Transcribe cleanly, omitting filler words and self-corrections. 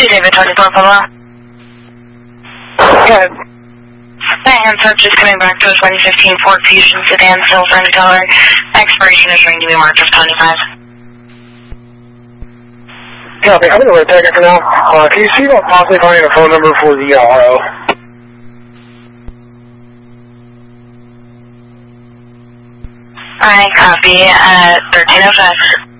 David 24 Pueblo. Good. My hands up, just coming back to a 2015 Ford Fusion sedan, silver in color. Expiration is going to be March of 25. Copy. I'm going to take it for now. Can you see about possibly finding a phone number for the RO? I copy at 1305.